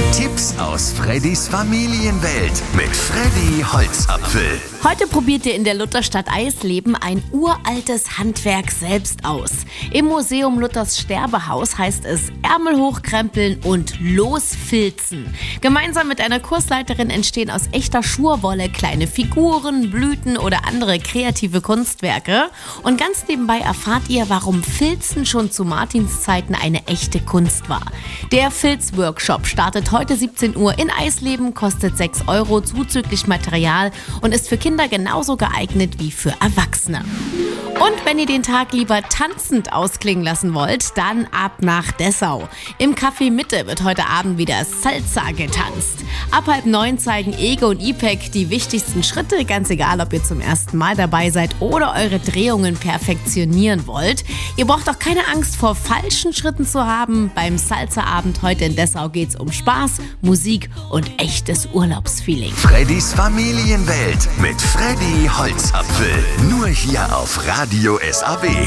Tipps aus Freddys Familienwelt mit Freddy Holzapfel. Heute probiert ihr in der Lutherstadt Eisleben ein uraltes Handwerk selbst aus. Im Museum Luthers Sterbehaus heißt es Ärmel hochkrempeln und losfilzen. Gemeinsam mit einer Kursleiterin entstehen aus echter Schurwolle kleine Figuren, Blüten oder andere kreative Kunstwerke. Und ganz nebenbei erfahrt ihr, warum Filzen schon zu Martins Zeiten eine echte Kunst war. Der Filz-Workshop startet heute 17 Uhr in Eisleben, kostet 6 € zuzüglich Material und ist für Kinder genauso geeignet wie für Erwachsene. Und wenn ihr den Tag lieber tanzend ausklingen lassen wollt, dann ab nach Dessau. Im Café Mitte wird heute Abend wieder Salsa getanzt. Ab 8:30 zeigen Ege und Ipek die wichtigsten Schritte, ganz egal, ob ihr zum ersten Mal dabei seid oder eure Drehungen perfektionieren wollt. Ihr braucht auch keine Angst vor falschen Schritten zu haben. Beim Salsa-Abend heute in Dessau geht's um Spaß, Musik und echtes Urlaubsfeeling. Freddys Familienwelt mit Freddy Holzapfel. Nur hier auf Radio SAW.